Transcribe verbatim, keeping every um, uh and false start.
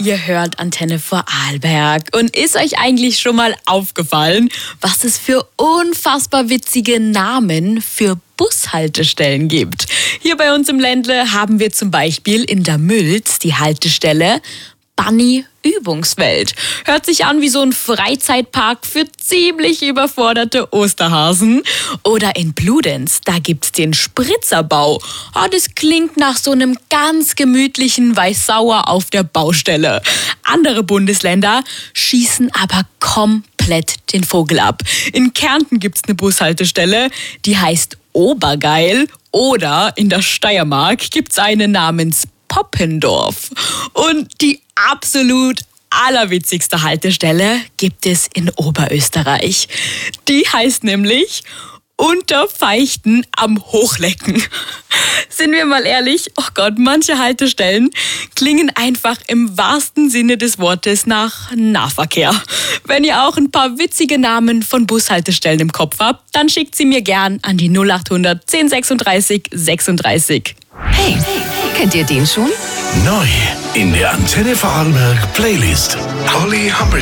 Ihr hört Antenne Vorarlberg. Und ist euch eigentlich schon mal aufgefallen, was es für unfassbar witzige Namen für Bushaltestellen gibt? Hier bei uns im Ländle haben wir zum Beispiel in der Mülz die Haltestelle Bunny Übungswelt. Hört sich an wie so ein Freizeitpark für ziemlich überforderte Osterhasen. Oder in Bludenz, da gibt's den Spritzerbau. Oh, das klingt nach so einem ganz gemütlichen Weißsauer auf der Baustelle. Andere Bundesländer schießen aber komplett den Vogel ab. In Kärnten gibt's eine Bushaltestelle, die heißt Obergeil. Oder in der Steiermark gibt's eine namens Poppendorf. Und die absolut allerwitzigste Haltestelle gibt es in Oberösterreich. Die heißt nämlich Unterfeichten am Hochlecken. Sind wir mal ehrlich, oh Gott, manche Haltestellen klingen einfach im wahrsten Sinne des Wortes nach Nahverkehr. Wenn ihr auch ein paar witzige Namen von Bushaltestellen im Kopf habt, dann schickt sie mir gern an die null acht hundert zehn sechsunddreißig sechsunddreißig. Hey, kennt ihr den schon? Neu in der Antenne Vorarlberg Playlist. Holly Humberstone.